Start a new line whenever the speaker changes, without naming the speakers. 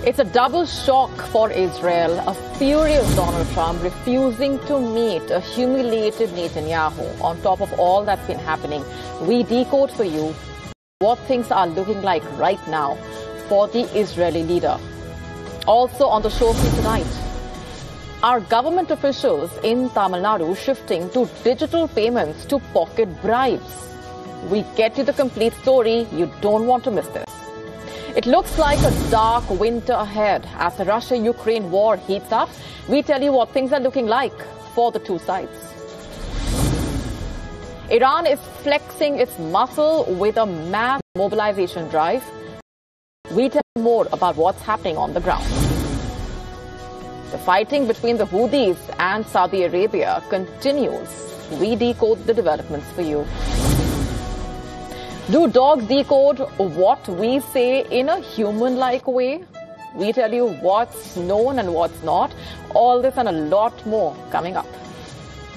It's a double shock for Israel. A furious Donald Trump refusing to meet a humiliated Netanyahu. On top of all that's been happening, we decode for you what things are looking like right now for the Israeli leader. Also on the show for tonight, are government officials in Tamil Nadu shifting to digital payments to pocket bribes? We get you the complete story. You don't want to miss this. It looks like a dark winter ahead as the Russia-Ukraine war heats up. We tell you what things are looking like for the two sides. Iran is flexing its muscle with a mass mobilization drive. We tell you more about what's happening on the ground. The fighting between the Houthis and Saudi Arabia continues. We decode the developments for you. Do dogs decode what we say in a human-like way? We tell you what's known and what's not. All this and a lot more coming up.